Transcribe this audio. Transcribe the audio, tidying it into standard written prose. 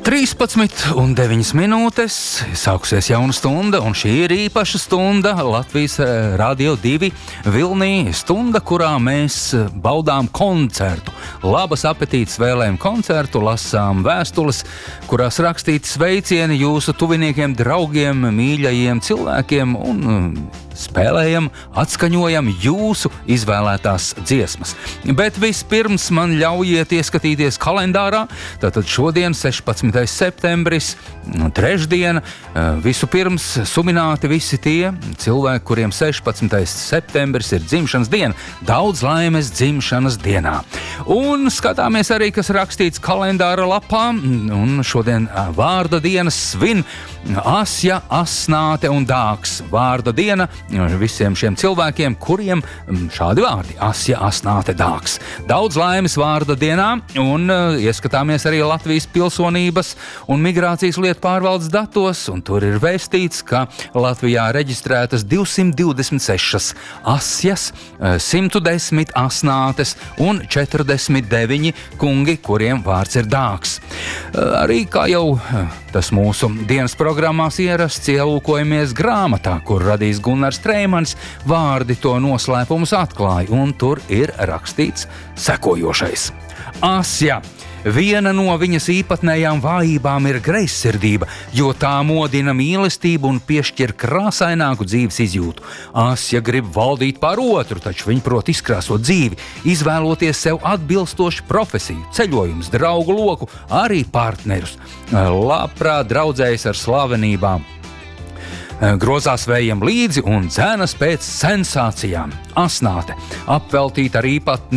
13:09. Sākusies jauna stunda, un šī ir īpaša stunda Latvijas Radio 2 Vilnī. Stunda, kurā mēs baudām koncertu. Labas apetītes vēlējam koncertu, lasām vēstules, kurās rakstīti sveicieni jūsu tuviniekiem, draugiem, mīļajiem cilvēkiem un spēlējam, atskaņojam jūsu izvēlētās dziesmas. Bet vispirms man ļaujiet ieskatīties kalendārā. Tātad šodien 16. septembris, trešdiena. Vispirms sumināti visi tie cilvēki, kuriem 16. septembris ir dzimšanas diena. Daudz laimes dzimšanas dienā. Un skatāmies arī, kas rakstīts kalendāra lapā. Un šodien vārda dienas svin Asja, Asnāte un Dāks. Vārda diena visiem šiem cilvēkiem, kuriem šādi vārdi - Asja, Asnāte, Dāks. Daudz laimes vārda dienā, un ieskatāmies arī Latvijas pilsonības un migrācijas lietu pārvaldes datos, un tur ir vēstīts, ka Latvijā reģistrētas 226 Asjas, 110 Asnātes un 49 kungi, kuriem vārds ir Dāks. Arī, kā jau tas mūsu dienas programmās ierasts, ielūkojamies grāmatā, kur radīs Gunnars Treimans, vārdi to noslēpumus atklāja, un tur ir rakstīts sekojošais. Asja. Viena no viņas īpatnējām vājībām ir greizsirdība, jo tā modina mīlestību un piešķir krāsaināku dzīves izjūtu. Asja grib valdīt pār otru, taču viņa prot izkrāsot dzīvi, izvēloties sev atbilstošu profesiju, ceļojumus, draugu loku, arī partnerus. Labprāt draudzējas ar slavenībām. Grozās vējiem līdzi un dzenas pēc sensācijām. Asnāte apveltīta ar